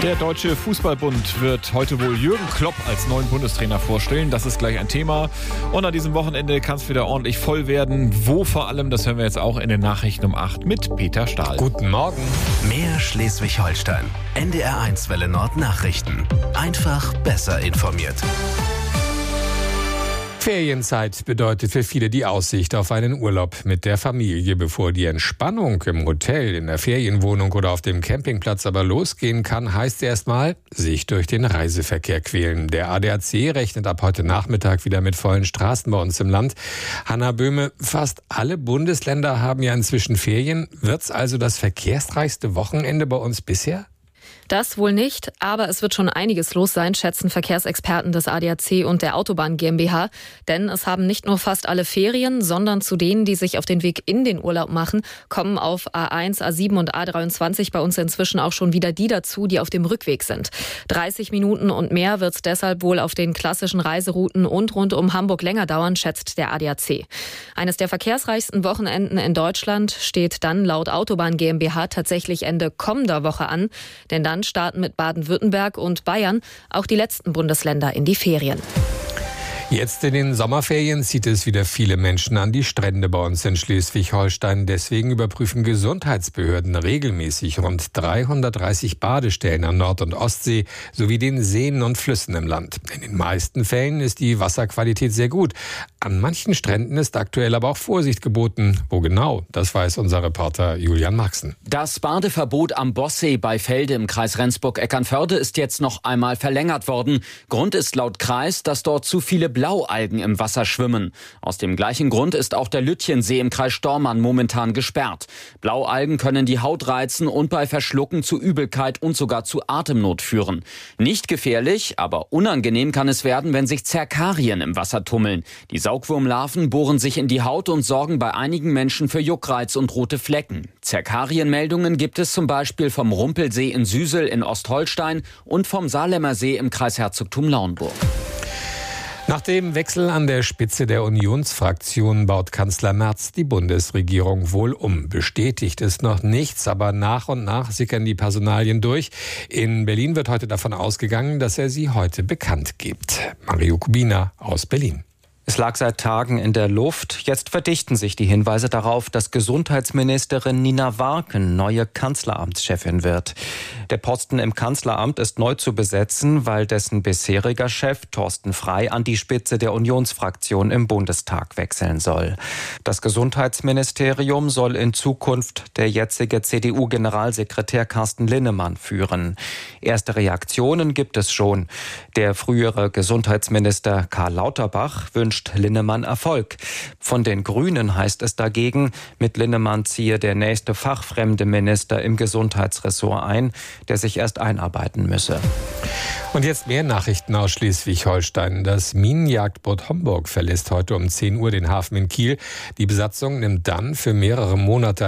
Der Deutsche Fußballbund wird heute wohl Jürgen Klopp als neuen Bundestrainer vorstellen. Das ist gleich ein Thema. Und an diesem Wochenende kann es wieder ordentlich voll werden. Wo vor allem, das hören wir jetzt auch in den Nachrichten um 8 mit Peter Stahl. Guten Morgen. Mehr Schleswig-Holstein. NDR1 Welle Nord Nachrichten. Einfach besser informiert. Ferienzeit bedeutet für viele die Aussicht auf einen Urlaub mit der Familie. Bevor die Entspannung im Hotel, in der Ferienwohnung oder auf dem Campingplatz aber losgehen kann, heißt erstmal, sich durch den Reiseverkehr quälen. Der ADAC rechnet ab heute Nachmittag wieder mit vollen Straßen bei uns im Land. Hanna Böhme, fast alle Bundesländer haben ja inzwischen Ferien. Wird's also das verkehrsreichste Wochenende bei uns bisher? Das wohl nicht, aber es wird schon einiges los sein, schätzen Verkehrsexperten des ADAC und der Autobahn GmbH. Denn es haben nicht nur fast alle Ferien, sondern zu denen, die sich auf den Weg in den Urlaub machen, kommen auf A1, A7 und A23 bei uns inzwischen auch schon wieder die dazu, die auf dem Rückweg sind. 30 Minuten und mehr wird es deshalb wohl auf den klassischen Reiserouten und rund um Hamburg länger dauern, schätzt der ADAC. Eines der verkehrsreichsten Wochenenden in Deutschland steht dann laut Autobahn GmbH tatsächlich Ende kommender Woche an. Denn dann starten mit Baden-Württemberg und Bayern auch die letzten Bundesländer in die Ferien. Jetzt in den Sommerferien zieht es wieder viele Menschen an die Strände bei uns in Schleswig-Holstein. Deswegen überprüfen Gesundheitsbehörden regelmäßig rund 330 Badestellen an Nord- und Ostsee sowie den Seen und Flüssen im Land. In den meisten Fällen ist die Wasserqualität sehr gut. An manchen Stränden ist aktuell aber auch Vorsicht geboten. Wo genau? Das weiß unser Reporter Julian Maxen. Das Badeverbot am Bossee bei Felde im Kreis Rendsburg-Eckernförde ist jetzt noch einmal verlängert worden. Grund ist laut Kreis, dass dort zu viele Blaualgen im Wasser schwimmen. Aus dem gleichen Grund ist auch der Lütchensee im Kreis Stormarn momentan gesperrt. Blaualgen können die Haut reizen und bei Verschlucken zu Übelkeit und sogar zu Atemnot führen. Nicht gefährlich, aber unangenehm kann es werden, wenn sich Zerkarien im Wasser tummeln. Die Saugwurmlarven bohren sich in die Haut und sorgen bei einigen Menschen für Juckreiz und rote Flecken. Zerkarienmeldungen gibt es zum Beispiel vom Rumpelsee in Süsel in Ostholstein und vom Saarlemmer See im Kreis Herzogtum Lauenburg. Nach dem Wechsel an der Spitze der Unionsfraktion baut Kanzler Merz die Bundesregierung wohl um. Bestätigt ist noch nichts, aber nach und nach sickern die Personalien durch. In Berlin wird heute davon ausgegangen, dass er sie heute bekannt gibt. Mario Kubina aus Berlin. Es lag seit Tagen in der Luft. Jetzt verdichten sich die Hinweise darauf, dass Gesundheitsministerin Nina Warken neue Kanzleramtschefin wird. Der Posten im Kanzleramt ist neu zu besetzen, weil dessen bisheriger Chef Thorsten Frey an die Spitze der Unionsfraktion im Bundestag wechseln soll. Das Gesundheitsministerium soll in Zukunft der jetzige CDU-Generalsekretär Carsten Linnemann führen. Erste Reaktionen gibt es schon. Der frühere Gesundheitsminister Karl Lauterbach wünscht Linnemann Erfolg. Von den Grünen heißt es dagegen, mit Linnemann ziehe der nächste fachfremde Minister im Gesundheitsressort ein, der sich erst einarbeiten müsse. Und jetzt mehr Nachrichten aus Schleswig-Holstein. Das Minenjagdboot Homburg verlässt heute um 10 Uhr den Hafen in Kiel. Die Besatzung nimmt dann für mehrere Monate